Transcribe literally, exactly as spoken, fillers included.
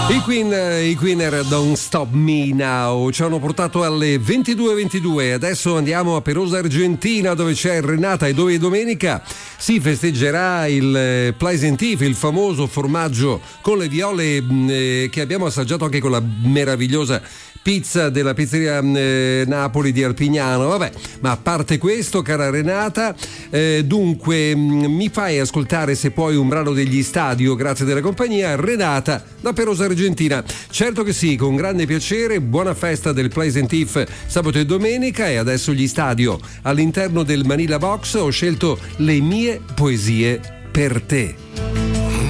I Queen, i Queen era Don't Stop Me Now, ci hanno portato alle ventidue e ventidue. Adesso andiamo a Perosa Argentina, dove c'è Renata e dove domenica si festeggerà il Pleasant-If, il famoso formaggio con le viole eh, che abbiamo assaggiato anche con la meravigliosa pizza della pizzeria eh, Napoli di Arpignano. Vabbè, ma a parte questo, cara Renata, eh, dunque mh, mi fai ascoltare, se puoi, un brano degli Stadio, grazie della compagnia. Renata da Perosa Argentina. Certo che sì, con grande piacere. Buona festa del Pleasant-If sabato e domenica. E adesso gli Stadio. All'interno del Manila Box ho scelto Le mie poesie per te.